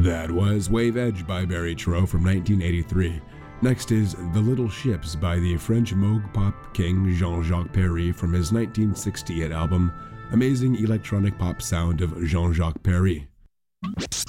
That was Wave Edge by Barry Trow from 1983. Next is The Little Ships by the French Moog pop king Jean-Jacques Perry from his 1968 album, Amazing Electronic Pop Sound of Jean-Jacques Perry.